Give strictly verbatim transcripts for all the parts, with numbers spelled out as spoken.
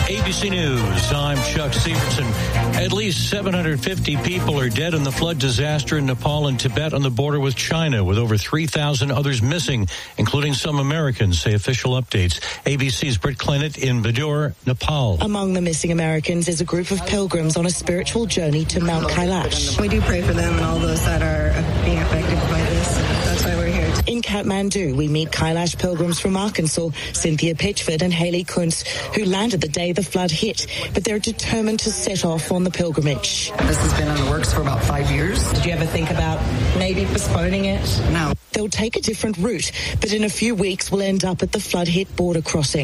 A B C News, I'm Chuck Severson. At least seven hundred fifty people are dead in the flood disaster in Nepal and Tibet on the border with China, with over three thousand others missing, including some Americans, say official updates. A B C's Britt Clennett in Badur, Nepal. Among the missing Americans is a group of pilgrims on a spiritual journey to Mount Kailash. We do pray for them and all those that are being affected by this. That's why we're here. In Kathmandu, we meet Kailash pilgrims from Arkansas, Cynthia Pitchford and Haley Kuntz, who landed the day the flood hit, but they're determined to set off on the pilgrimage. This has been in the works for about five years. Did you ever think about maybe postponing it? No. They'll take a different route, but in a few weeks will end up at the flood-hit border crossing.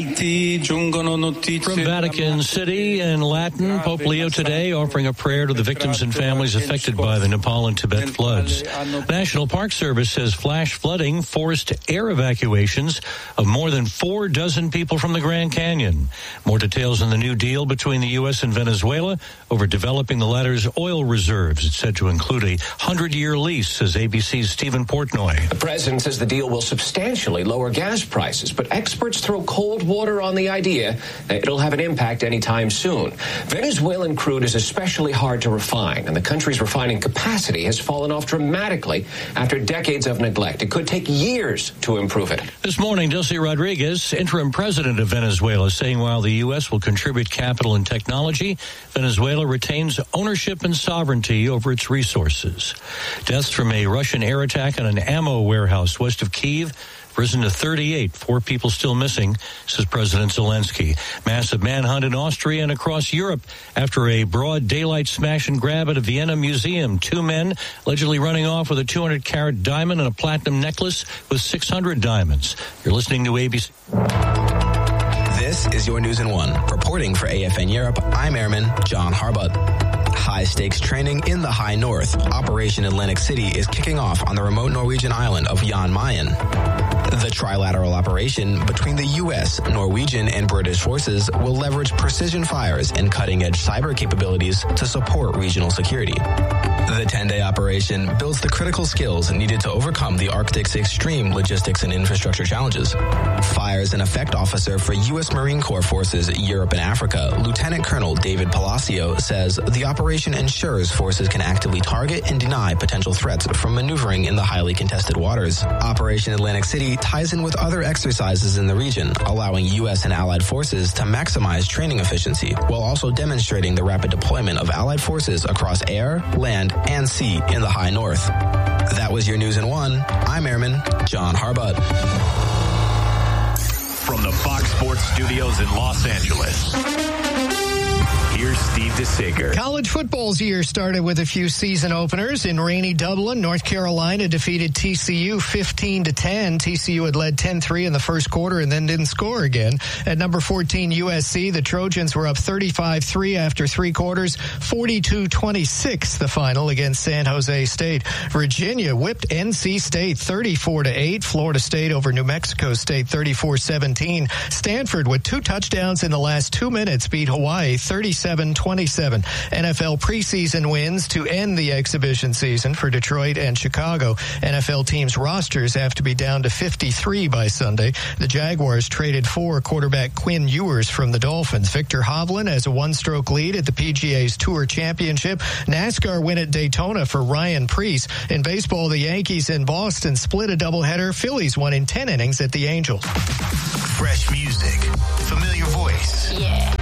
From Vatican City in Latin, Pope Leo today offering a prayer to the victims and families affected by the Nepal and Tibet floods. The National Park Service says flash flooding forced air evacuations of more than four dozen people from the Grand Canyon. More details on the new deal between the U S and Venezuela over developing the latter's oil reserves. It's said to include a hundred-year lease, says A B C's Stephen Portnoy. The president says the deal will substantially lower gas prices, but experts throw cold water on the idea that it'll have an impact anytime soon. Venezuelan crude is especially hard to refine, and the country's refining capacity has fallen off dramatically after decades of neglect. It could take years to improve it. This morning, Delcy Rodriguez, interim president of Venezuela, saying while the U S will contribute capital and technology, Venezuela retains ownership and sovereignty over its resources. Deaths from a Russian air attack on an ammo warehouse west of Kyiv risen to thirty-eight. Four people still missing, says President Zelensky. Massive manhunt in Austria and across Europe after a broad daylight smash and grab at a Vienna museum. Two men allegedly running off with a two hundred carat diamond and a platinum necklace with six hundred diamonds. You're listening to A B C. This is your News in One. Reporting for A F N Europe, I'm Airman John Harbutt. High-stakes training in the high north. Operation Atlantic City is kicking off on the remote Norwegian island of Jan Mayen. The trilateral operation between the U S, Norwegian, and British forces will leverage precision fires and cutting-edge cyber capabilities to support regional security. The ten-day operation builds the critical skills needed to overcome the Arctic's extreme logistics and infrastructure challenges. Fires and Effect Officer for U S Marine Corps Forces Europe and Africa, Lieutenant Colonel David Palacio, says the operation ensures forces can actively target and deny potential threats from maneuvering in the highly contested waters. Operation Atlantic City ties in with other exercises in the region, allowing U S and allied forces to maximize training efficiency, while also demonstrating the rapid deployment of allied forces across air, land, and sea in the high north. That was your News in One. I'm Airman John Harbutt. From the Fox Sports Studios in Los Angeles, here's Steve DeSager. College football's year started with a few season openers. In rainy Dublin, North Carolina defeated T C U fifteen to ten. T C U had led ten three in the first quarter and then didn't score again. At number fourteen, U S C, the Trojans were up thirty-five three after three quarters, forty-two twenty-six the final against San Jose State. Virginia whipped N C State thirty-four to eight. Florida State over New Mexico State thirty-four seventeen. Stanford, with two touchdowns in the last two minutes, beat Hawaii thirty-seven twenty-seven. N F L preseason wins to end the exhibition season for Detroit and Chicago. N F L teams' rosters have to be down to fifty-three by Sunday. The Jaguars traded for quarterback Quinn Ewers from the Dolphins. Victor Hovland has a one-stroke lead at the P G A's Tour Championship. NASCAR win at Daytona for Ryan Preece. In baseball, the Yankees in Boston split a doubleheader. Phillies won in ten innings at the Angels. Fresh music, familiar voice. Yeah.